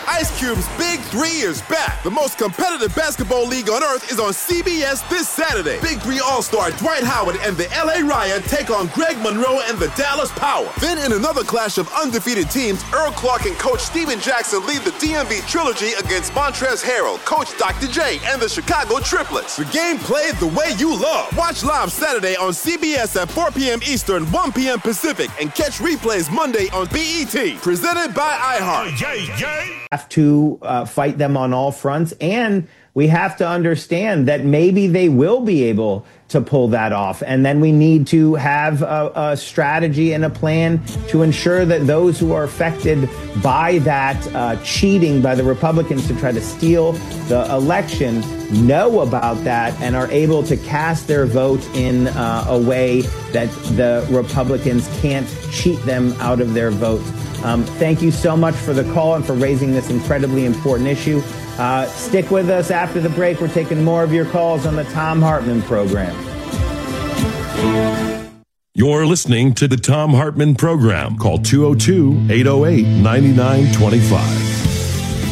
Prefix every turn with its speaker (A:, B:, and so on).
A: Ice Cube's Big 3 is back. The most competitive basketball league on earth is on CBS this Saturday. Big 3 All-Star Dwight Howard and the LA Riot take on Greg Monroe and the Dallas Power. Then in another clash of undefeated teams, Earl Clark and Coach Steven Jackson lead the DMV Trilogy against Montrezl Harrell, Coach Dr. J, and the Chicago Triplets. The game played the way you love. Watch live Saturday on CBS at 4 p.m. Eastern, 1 p.m. Pacific, and catch replays Monday on BET. Presented by iHeart.
B: Have to fight them on all fronts, and we have to understand that maybe they will be able to pull that off. And then we need to have a strategy and a plan to ensure that those who are affected by that cheating by the Republicans to try to steal the election know about that and are able to cast their vote in a way that the Republicans can't cheat them out of their vote. Thank you so much for the call and for raising this incredibly important issue. Stick with us after the break. We're taking more of your calls on the Thom Hartmann program.
C: You're listening to the Thom Hartmann program. Call 202-808-9925.